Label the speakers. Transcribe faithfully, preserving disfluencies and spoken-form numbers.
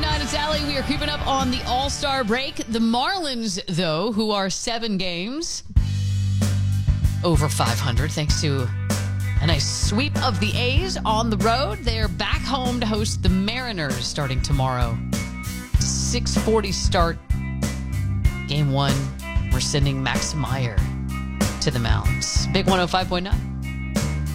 Speaker 1: nine, it's Allie. We are creeping up on the All-Star break. The Marlins, though, who are seven games over five hundred, thanks to a nice sweep of the A's on the road. They're back home to host the Mariners starting tomorrow. six forty start. Game one, we're sending Max Meyer to the mounds. Big one oh five point nine.